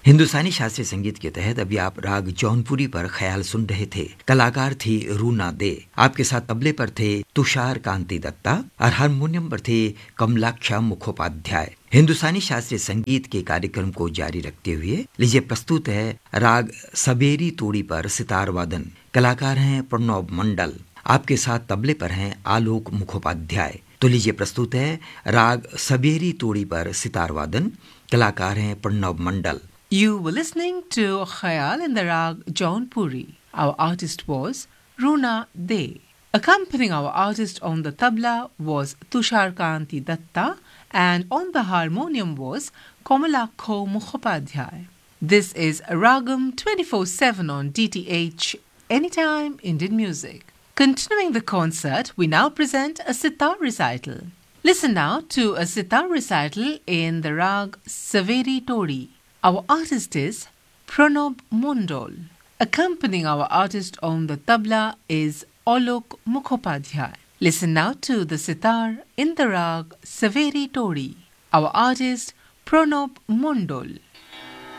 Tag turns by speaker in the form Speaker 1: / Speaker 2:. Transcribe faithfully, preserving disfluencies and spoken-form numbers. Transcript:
Speaker 1: हिंदुस्तानी शास्त्रीय संगीत के तहत अभी आप राग जौनपुरी पर ख्याल सुन रहे थे। कलाकार थी रूना दे। आपके साथ तबले पर थे तुषार कांति दत्ता और हारमोनियम पर थे कमलाक्षा मुखोपाध्याय। हिंदुस्तानी शास्त्रीय संगीत के कार्यक्रम को जारी रखते हुए लीजिए प्रस्तुत है राग सबेरी तोड़ी पर सितार वादन। कलाकार हैं प्रणब मंडल। आपके साथ तबले पर हैं आलोक मुखोपाध्याय। तो लीजिए प्रस्तुत है राग सबेरी तोड़ी पर सितार वादन। कलाकार हैं प्रणब मंडल।
Speaker 2: You were listening to Khayal in the Rag Jaunpuri. Our artist was Runa De. Accompanying our artist on the tabla was Tushar Kanti Datta, and on the harmonium was Komalakho Mukhopadhyay. This is Ragam twenty-four seven on D T H, Anytime Indian Music. Continuing the concert, we now present a sitar recital. Listen now to a sitar recital in the Rag Saveri Todi. Our artist is Pranab Mondol. Accompanying our artist on the tabla is Alok Mukhopadhyay. Listen now to the sitar in the rag Saveri Todi. Our artist Pranab Mondol.